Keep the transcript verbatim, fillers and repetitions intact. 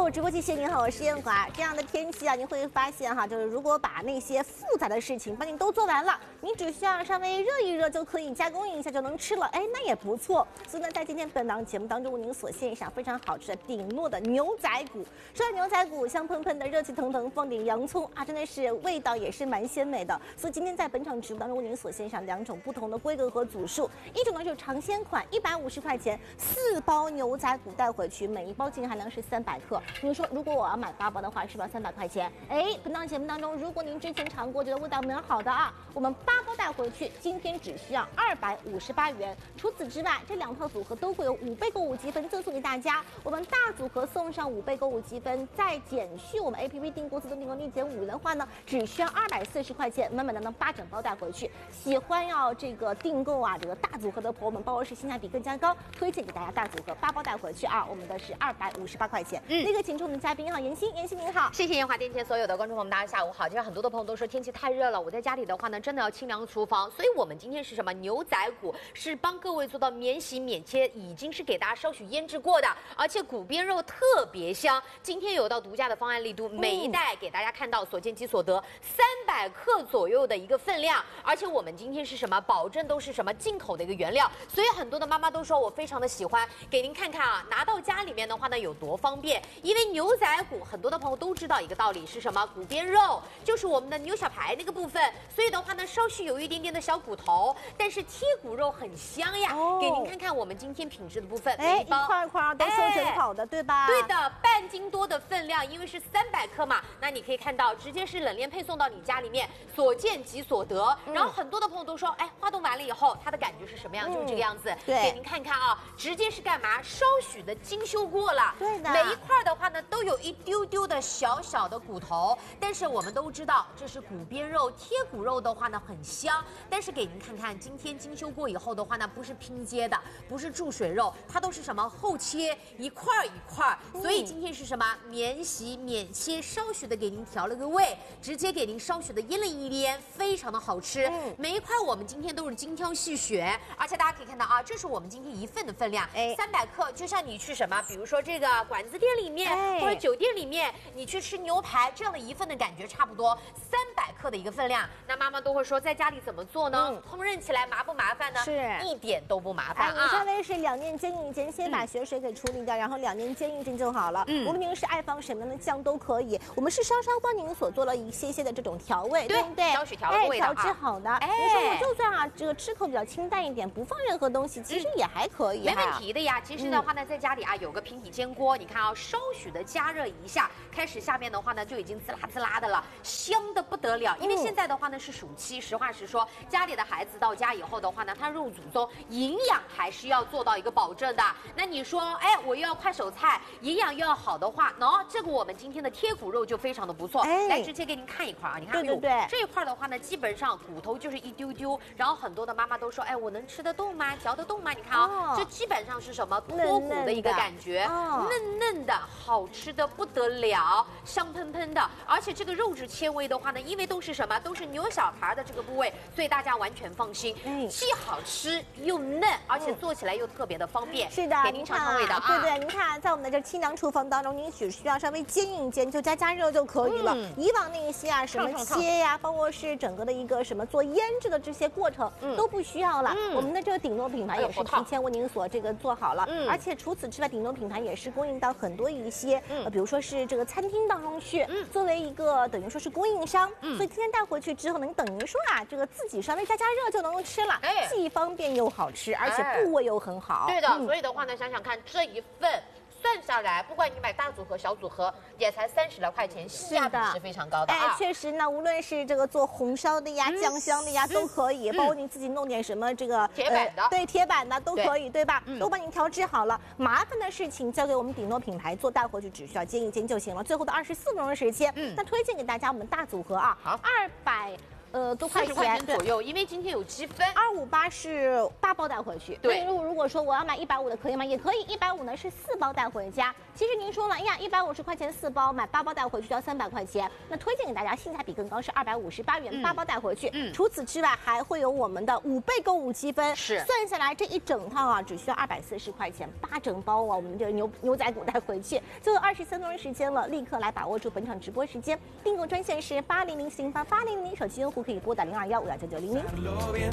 Hello， 直播间谢您好，我是燕华。这样的天气啊，你会发现哈，就是如果把那些复杂的事情帮你都做完了，你只需要稍微热一热就可以加工一下就能吃了，哎，那也不错。所以呢，在今天本档节目当中为您所献上非常好吃的顶诺的牛仔骨。说到牛仔骨，香喷喷的，热气腾腾，放点洋葱啊，真的是味道也是蛮鲜美的。所以今天在本场直播当中为您所献上两种不同的规格和组数，一种呢就是尝鲜款，一百五十块钱四包牛仔骨带回去，每一包净含量是三百克。你说如果我要买八包的话，是不是要三百块钱？哎，本档节目当中，如果您之前尝过，觉得味道蛮好的啊，我们八包带回去，今天只需要二百五十八元。除此之外，这两套组合都会有五倍购物积分赠送给大家。我们大组合送上五倍购物积分，再减去我们 A P P 订购自动订购立减五元的话呢，只需要二百四十块钱，满满当当八整包带回去。喜欢要这个订购啊，这个大组合的朋友们，包括是性价比更加高，推荐给大家大组合八包带回去啊，我们的是二百五十八块钱。嗯，那个请出我们的嘉宾哈，妍希，妍希您好， 谢谢燕华电前所有的观众朋友们，大家下午好。今天很多的朋友都说天气太热了，我在家里的话呢，真的要清凉厨房，所以我们今天是什么？牛仔骨是帮各位做到免洗免切，已经是给大家稍许腌制过的，而且骨边肉特别香。今天有到独家的方案力度，每一袋给大家看到所见即所得，三百克左右的一个分量，而且我们今天是什么？保证都是什么进口的一个原料，所以很多的妈妈都说我非常的喜欢，给您看看啊，拿到家里面的话呢有多方便。因为牛仔骨很多的朋友都知道一个道理是什么？骨边肉就是我们的牛小排那个部分，所以的话呢稍许有一点点的小骨头，但是贴骨肉很香呀。哦、给您看看我们今天品质的部分， 哎，一块一块都修整好的，哎、对吧？ 对的，半斤多的分量，因为是三百克嘛，那你可以看到直接是冷链配送到你家里面，所见即所得。嗯、然后很多的朋友都说，哎，化冻完了以后，它的感觉是什么样？嗯、就是这个样子。对，给您看看啊，直接是干嘛？稍许的精修过了。 对的， 每一块的话呢，都有一丢丢的小小的骨头，但是我们都知道这是骨边肉，贴骨肉的话呢很香。但是给您看看，今天精修过以后的话呢，不是拼接的，不是注水肉，它都是什么后切一块一块，所以今天是什么免洗免切，稍许的给您调了个味，直接给您稍许的腌了一腌，非常的好吃。嗯、每一块我们今天都是精挑细选，而且大家可以看到啊，这是我们今天一份的分量，哎，三百克，就像你去什么，比如说这个馆子店里面、哎、或者酒店里面，你去吃牛排这样的一份的感觉差不多，三百克的一个分量。那妈妈都会说，在家里怎么做呢？嗯、烹饪起来麻不麻烦呢？ 是， 一点都不麻烦啊。 哎、你稍微是两面煎一煎，先把血水给处理掉，嗯、然后两面煎一煎就好了。嗯，无论您是爱放什么样的酱都可以，我们是稍稍帮您所做了一些些的这种调味，对不对？ 稍许调了味道， 哎，调制好的。哎，你说我就算啊，这个吃口比较清淡一点，不放任何东西，其实也还可以、啊， 没问题的呀。其实的话呢，在家里啊有个平底煎锅，你看啊，稍许的加热一下，开始下面的话呢就已经滋啦滋啦的了，香的不得了。因为现在的话呢是暑期，实话实说，家里的孩子到家以后的话呢，他入祖宗，营养还是要做到一个保证的。那你说，哎，我又要快手菜，营养又要好的话，喏、no, 这个我们今天的贴骨肉就非常的不错。哎、来直接给您看一块啊，你看， 对对对， 这一块的话呢，基本上骨头就是一丢丢，然后很多的妈妈都说，哎，我能吃得动吗？嚼得动吗？你看啊、哦，这基本上是什么脱骨的一个感觉， 哦、 嫩嫩的，好吃的不得了，香喷喷的，而且这个肉质纤维的话呢，因为都是什么，都是牛小排的这个部位，所以大家完全放心，嗯、既好吃又嫩，而且做起来又特别的方便。 是的， 给您尝尝味道啊。 对对，您看，在我们的这清凉厨房当中，您只需要稍微煎一煎，就加加热就可以了。嗯、以往那些啊，什么切呀、啊，包括是整个的一个什么做腌制的这些过程、嗯、都不需要了。嗯、我们的这个顶诺品牌也是提前为您所这个做好了，嗯、而且除此之外，顶诺品牌也是供应到很多一些，嗯、呃，比如说是这个餐厅当中去，嗯、作为一个等于说是供应商，嗯、所以今天带回去之后呢，你等于说啊，这个自己稍微加加热就能够吃了，哎、既方便又好吃，而且部位又很好。 对的，嗯、所以的话呢，想想看这一份。算下来，不管你买大组合、小组合，也才三十来块钱，性价比是非常高的啊！ 哎，确实呢，无论是这个做红烧的呀、嗯、酱香的呀，都可以，嗯、包括你自己弄点什么这个铁板的，呃、 对，铁板的都可以， 对, 对吧？嗯、都帮你调制好了。麻烦的事情交给我们顶诺品牌做，带回去只需要煎一煎就行了。最后的二十四分钟的时间，嗯，那推荐给大家我们大组合啊，好，二百。 呃多块四十块钱钱左右，因为今天有积分。 二五八是八包带回去。 对， 那如果如果说我要买一百五的可以吗？也可以，一百五呢是四包带回家。其实您说了，哎呀，一百五十块钱四包，买八包带回去就要三百块钱。那推荐给大家性价比更高，是二百五十八元八包带回去。嗯，除此之外还会有我们的五倍购物积分， 是算下来这一整套啊只需要二百四十块钱，八整包啊，我们这个牛牛仔骨带回去。最后二十三分钟时间了，立刻来把握住本场直播时间，订购专线是八零零四零八八零零零，手机用户可以拨打零二幺五幺九九零零。